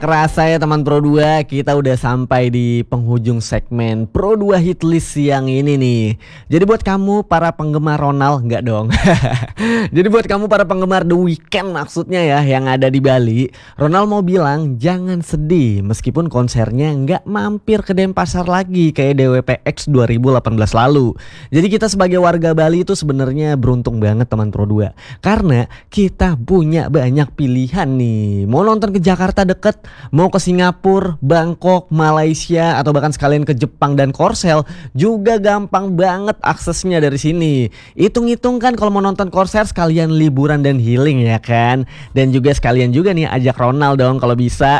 Kerasa ya teman Pro 2, kita udah sampai di penghujung segmen Pro 2 Hit List siang ini nih. Jadi buat kamu para penggemar Ronald, enggak dong. Jadi buat kamu para penggemar The Weeknd maksudnya ya, yang ada di Bali, Ronald mau bilang jangan sedih meskipun konsernya nggak mampir ke Denpasar lagi kayak DWPX 2018 lalu. Jadi kita sebagai warga Bali itu sebenarnya beruntung banget teman Pro 2, karena kita punya banyak pilihan nih. Mau nonton ke Jakarta deket, mau ke Singapura, Bangkok, Malaysia, atau bahkan sekalian ke Jepang dan Korsel juga gampang banget aksesnya dari sini. Hitung-hitung kan kalau mau nonton konser sekalian liburan dan healing ya kan. Dan juga sekalian juga nih ajak Ronald dong kalau bisa.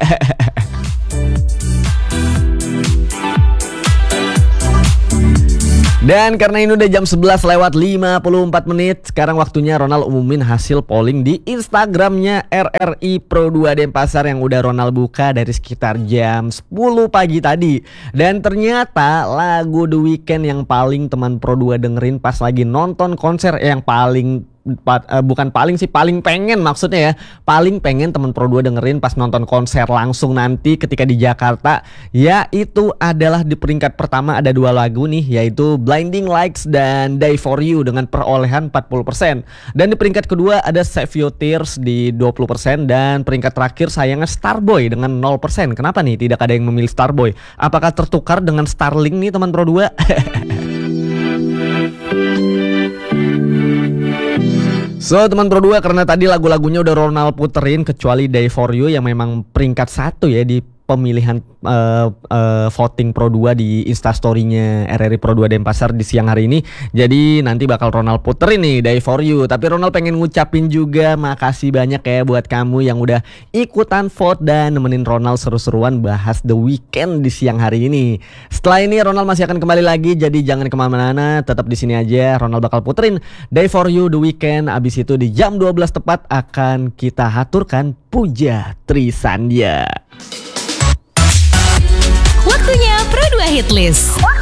Dan karena ini udah jam 11 lewat 54 menit, sekarang waktunya Ronald umumin hasil polling di Instagramnya RRI Pro 2 Denpasar yang udah Ronald buka dari sekitar jam 10 pagi tadi. Dan ternyata lagu The Weeknd yang paling teman Pro 2 dengerin pas lagi nonton konser, yang paling bukan paling sih, paling pengen maksudnya ya, paling pengen teman Pro 2 dengerin pas nonton konser langsung nanti ketika di Jakarta, yaitu adalah di peringkat pertama ada dua lagu nih, yaitu Blinding Lights dan Die For You dengan perolehan 40%. Dan di peringkat kedua ada Save Your Tears di 20%, dan peringkat terakhir sayangnya Starboy dengan 0%. Kenapa nih tidak ada yang memilih Starboy? Apakah tertukar dengan Starlink nih teman Pro 2? So teman Pro 2, karena tadi lagu-lagunya udah Ronald puterin kecuali Die For You yang memang peringkat 1 ya di pemilihan voting Pro 2 di Instastory-nya RRI Pro 2 Denpasar di siang hari ini. Jadi nanti bakal Ronald puterin nih Die For You. Tapi Ronald pengen ngucapin juga makasih banyak ya buat kamu yang udah ikutan vote dan nemenin Ronald seru-seruan bahas The Weeknd di siang hari ini. Setelah ini Ronald masih akan kembali lagi, jadi jangan kemana-mana, tetap di sini aja. Ronald bakal puterin Die For You The Weeknd. Abis itu di jam 12 tepat akan kita haturkan Puja Trisandya. Waktunya Pro 2 Hit List.